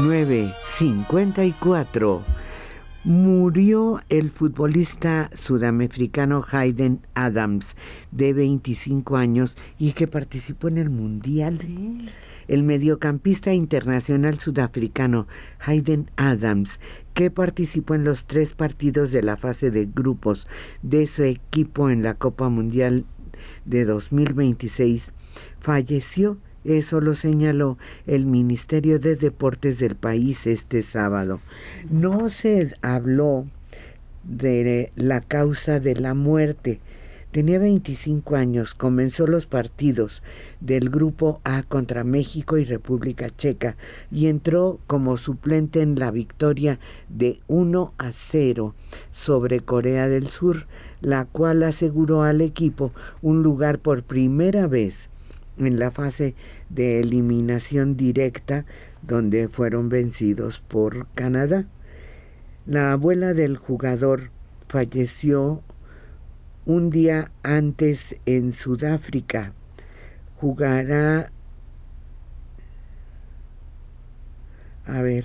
9:54. Murió el futbolista sudafricano Hayden Adams, de 25 años, y que participó en el Mundial. Sí. El mediocampista internacional sudafricano Hayden Adams, que participó en los 3 partidos de la fase de grupos de su equipo en la Copa Mundial de 2026, falleció. Eso lo señaló el Ministerio de Deportes del país este sábado. No se habló de la causa de la muerte. Tenía 25 años, comenzó los partidos del Grupo A contra México y República Checa y entró como suplente en la victoria de 1-0 sobre Corea del Sur, la cual aseguró al equipo un lugar por primera vez en la fase de eliminación directa, donde fueron vencidos por Canadá. La abuela del jugador falleció un día antes en Sudáfrica. Jugará... A ver...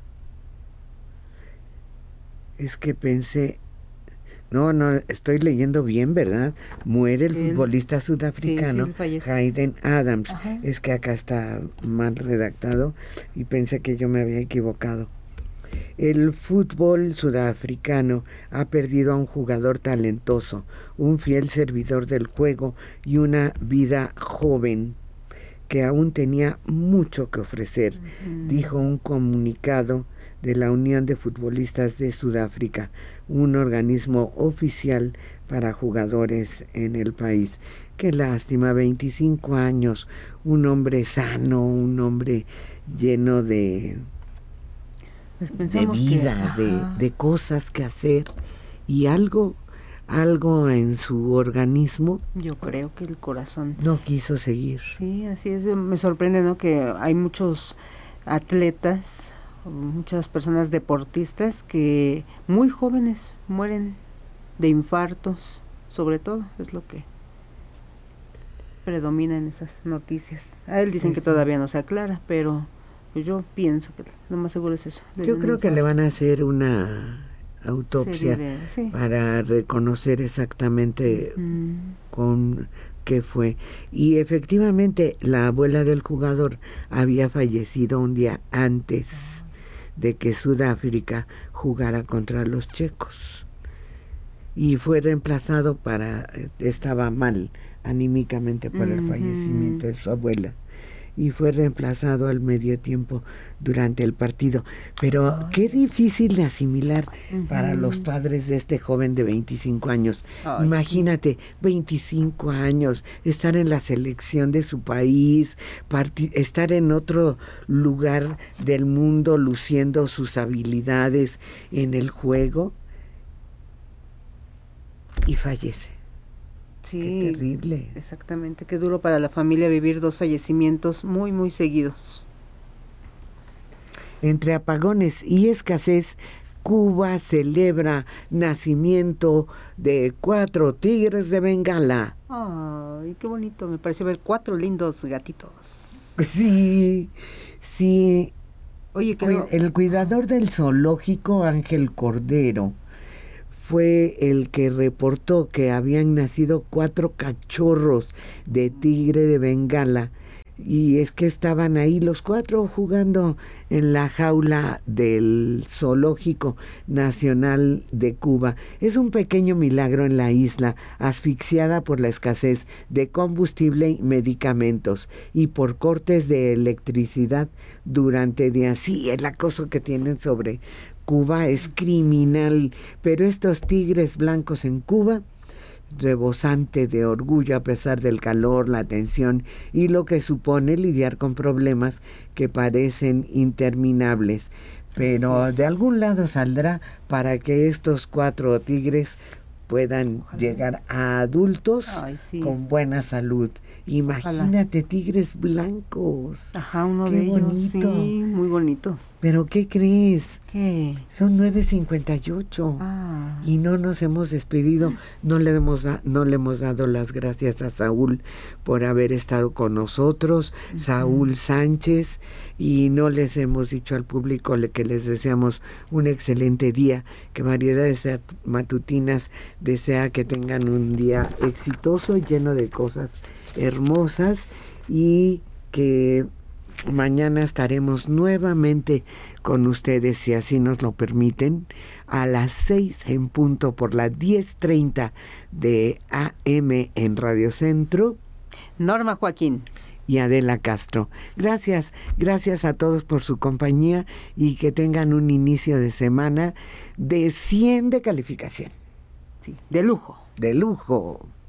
Es que pensé... No, estoy leyendo bien, ¿verdad? Muere el futbolista sudafricano, sí, Hayden Adams. Ajá. Es que acá está mal redactado y pensé que yo me había equivocado. El fútbol sudafricano ha perdido a un jugador talentoso, un fiel servidor del juego y una vida joven que aún tenía mucho que ofrecer, dijo un comunicado de la Unión de Futbolistas de Sudáfrica, un organismo oficial para jugadores en el país. Qué lástima, 25 años, un hombre sano, un hombre lleno de vida, de cosas que hacer, y algo en su organismo. Yo creo que el corazón no quiso seguir. Sí, así es. Me sorprende, ¿no?, que hay muchos atletas, muchas personas deportistas que muy jóvenes mueren de infartos, sobre todo, es lo que predomina en esas noticias. A él dicen que todavía no se aclara, pero yo pienso que lo más seguro es eso. Yo creo que le van a hacer una autopsia para reconocer exactamente con qué fue. Y efectivamente la abuela del jugador había fallecido un día antes de que Sudáfrica jugara contra los checos, y fue reemplazado estaba mal anímicamente por el fallecimiento de su abuela, y fue reemplazado al medio tiempo durante el partido. Pero qué difícil de asimilar para los padres de este joven de 25 años. Imagínate, 25 años, estar en la selección de su país, estar en otro lugar del mundo luciendo sus habilidades en el juego, y fallece. Sí, qué terrible. Exactamente, qué duro para la familia vivir 2 fallecimientos muy, muy seguidos. Entre apagones y escasez, Cuba celebra nacimiento de 4 tigres de Bengala. Ay, qué bonito, me pareció ver 4 lindos gatitos. Sí. Oye, el cuidador del zoológico, Ángel Cordero, fue el que reportó que habían nacido 4 cachorros de tigre de Bengala, y es que estaban ahí los 4 jugando en la jaula del Zoológico Nacional de Cuba. Es un pequeño milagro en la isla, asfixiada por la escasez de combustible y medicamentos, y por cortes de electricidad durante días. Sí, el acoso que tienen sobre Cuba es criminal, pero estos tigres blancos en Cuba, rebosante de orgullo a pesar del calor, la tensión y lo que supone lidiar con problemas que parecen interminables. Pero de algún lado saldrá para que estos 4 tigres puedan llegar a adultos con buena salud. Imagínate, tigres blancos. Ajá, uno qué de ellos, bonito. sí, muy bonitos. ¿Pero qué crees? ¿Qué? Son 9:58 y no nos hemos despedido. No le hemos dado las gracias a Saúl por haber estado con nosotros, Saúl Sánchez, y no les hemos dicho al público que les deseamos un excelente día, que Variedades Matutinas desea que tengan un día exitoso, lleno de cosas hermosas, y que mañana estaremos nuevamente con ustedes, si así nos lo permiten, a las 6 en punto por la 10:30 de AM en Radio Centro. Norma Joaquín y Adela Castro. Gracias a todos por su compañía y que tengan un inicio de semana de 100 de calificación. Sí, de lujo. De lujo.